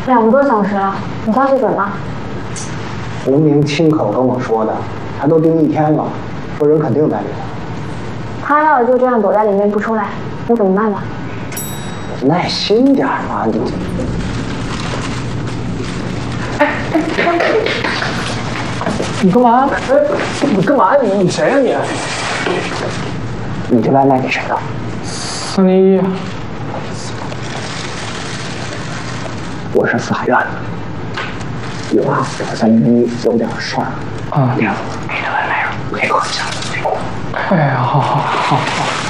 2个多小时了，你消息准吗？ 吴明亲口跟我说的，他都盯1天了，说人肯定在里头。 他要就这样躲在里面不出来，你怎么办吧？ 耐心点嘛，你。你干嘛？你干嘛？你谁呀你？你这外卖给谁的？301。我是法院的。我301有点事儿。啊，你这外卖陪我一下。哎呀，好。